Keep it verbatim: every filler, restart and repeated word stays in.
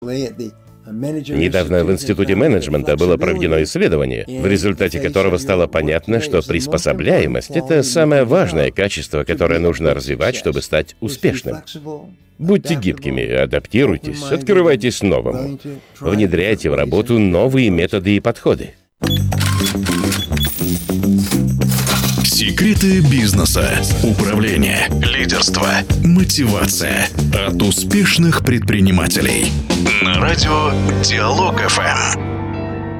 Недавно в Институте менеджмента было проведено исследование, в результате которого стало понятно, что приспособляемость — это самое важное качество, которое нужно развивать, чтобы стать успешным. Будьте гибкими, адаптируйтесь, открывайтесь новому. Внедряйте в работу новые методы и подходы. Секреты бизнеса, управления, лидерства, мотивация от успешных предпринимателей. На радио Диалог эф эм.